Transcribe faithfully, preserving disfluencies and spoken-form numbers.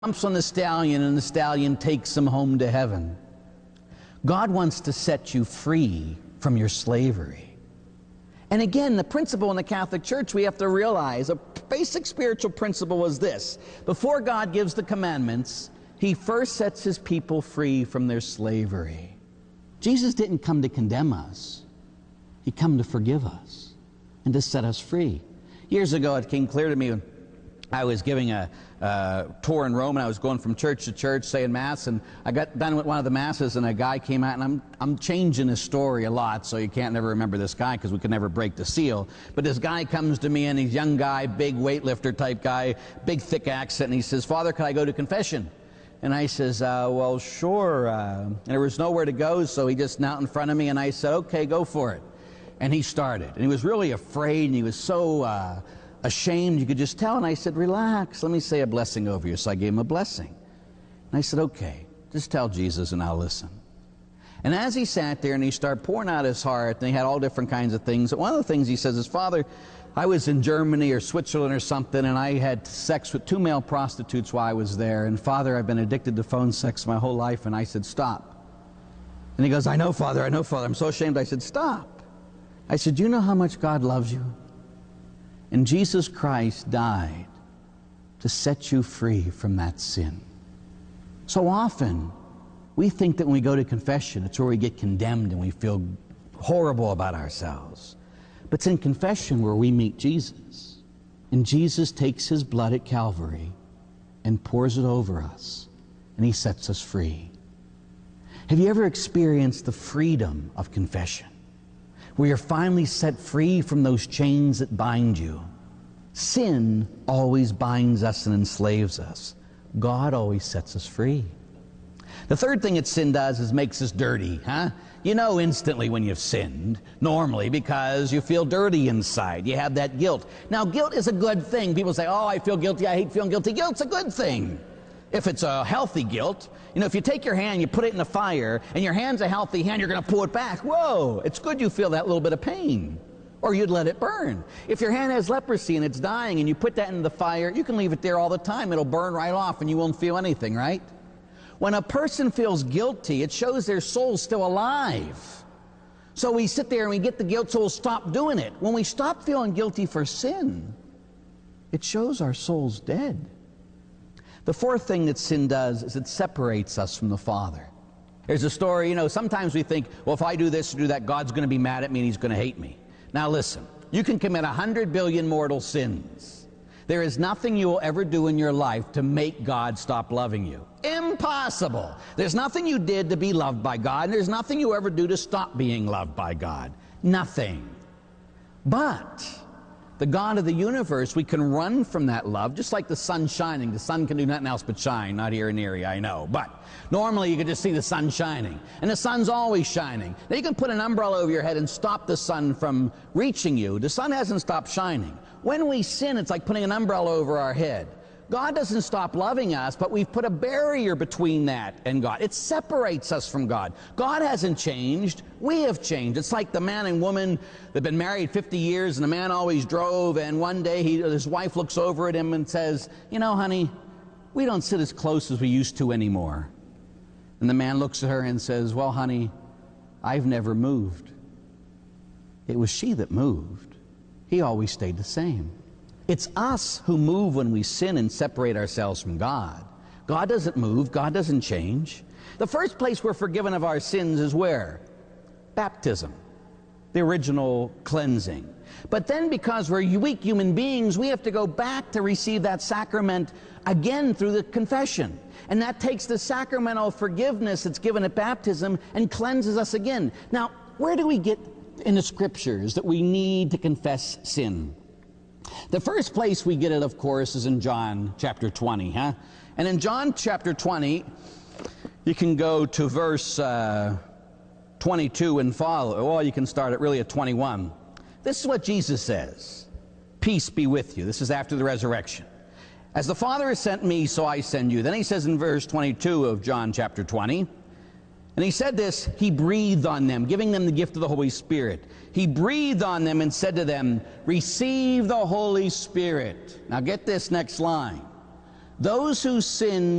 Jumps on the stallion and the stallion takes him home to heaven. God wants to set you free from your slavery. And again, the principle in the Catholic Church we have to realize, a basic spiritual principle is this: before God gives the commandments, He first sets His people free from their slavery. Jesus didn't come to condemn us. He came to forgive us and to set us free. Years ago, it came clear to me when I was giving a uh, tour in Rome, and I was going from church to church saying Mass, and I got done with one of the Masses, and a guy came out, and I'm, I'm changing his story a lot, so you can't never remember this guy because we could never break the seal. But this guy comes to me, and he's a young guy, big weightlifter type guy, big thick accent, and he says, "Father, could I go to confession?" And I says, uh, well, sure. Uh, and there was nowhere to go, so he just knelt in front of me, and I said, okay, go for it. And he started. And he was really afraid, and he was so uh, ashamed, you could just tell. And I said, relax, let me say a blessing over you. So I gave him a blessing. And I said, okay, just tell Jesus and I'll listen. And as he sat there and he started pouring out his heart, and he had all different kinds of things, one of the things he says is, Father, I was in Germany or Switzerland or something, and I had sex with two male prostitutes while I was there. And Father, I've been addicted to phone sex my whole life. And I said, stop. And he goes, I know, Father, I know, Father. I'm so ashamed. I said, stop. I said, do you know how much God loves you? And Jesus Christ died to set you free from that sin. So often, we think that when we go to confession, it's where we get condemned and we feel horrible about ourselves. But it's in confession where we meet Jesus. And Jesus takes His blood at Calvary and pours it over us. And He sets us free. Have you ever experienced the freedom of confession? Where you're finally set free from those chains that bind you. Sin always binds us and enslaves us. God always sets us free. The third thing that sin does is makes us dirty, huh? You know instantly when you've sinned, normally, because you feel dirty inside. You have that guilt. Now, guilt is a good thing. People say, oh, I feel guilty, I hate feeling guilty. Guilt's a good thing. If it's a healthy guilt, you know, if you take your hand, you put it in the fire, and your hand's a healthy hand, you're going to pull it back. Whoa, it's good you feel that little bit of pain, or you'd let it burn. If your hand has leprosy and it's dying, and you put that in the fire, you can leave it there all the time. It'll burn right off, and you won't feel anything, right? When a person feels guilty, it shows their soul's still alive. So we sit there and we get the guilt, so we'll stop doing it. When we stop feeling guilty for sin, it shows our soul's dead. The fourth thing that sin does is it separates us from the Father. There's a story, you know, sometimes we think, well, if I do this or do that, God's going to be mad at me and He's going to hate me. Now listen, you can commit a hundred billion mortal sins. There is nothing you will ever do in your life to make God stop loving you. Impossible. There's nothing you did to be loved by God, and there's nothing you ever do to stop being loved by God. Nothing. But the God of the universe, we can run from that love, just like the sun shining. The sun can do nothing else but shine. Not here in Erie, I know. But normally you can just see the sun shining. And the sun's always shining. Now you can put an umbrella over your head and stop the sun from reaching you. The sun hasn't stopped shining. When we sin, it's like putting an umbrella over our head. God doesn't stop loving us, but we've put a barrier between that and God. It separates us from God. God hasn't changed. We have changed. It's like the man and woman that have been married fifty years, and the man always drove, and one day he, his wife looks over at him and says, you know, honey, we don't sit as close as we used to anymore. And the man looks at her and says, well, honey, I've never moved. It was she that moved. He always stayed the same. It's us who move when we sin and separate ourselves from God. God doesn't move. God doesn't change. The first place we're forgiven of our sins is where? Baptism, the original cleansing. But then because we're weak human beings, we have to go back to receive that sacrament again through the confession. And that takes the sacramental forgiveness that's given at baptism and cleanses us again. Now, where do we get in the Scriptures that we need to confess sin? The first place we get it, of course, is in John chapter twenty, huh? And in John chapter twenty, you can go to verse uh, twenty-two and follow. Well, you can start it really at twenty-one. This is what Jesus says. Peace be with you. This is after the resurrection. As the Father has sent me, so I send you. Then he says in verse twenty-two of John chapter twenty, and he said this, he breathed on them, giving them the gift of the Holy Spirit. He breathed on them and said to them, receive the Holy Spirit. Now get this next line. Those who sin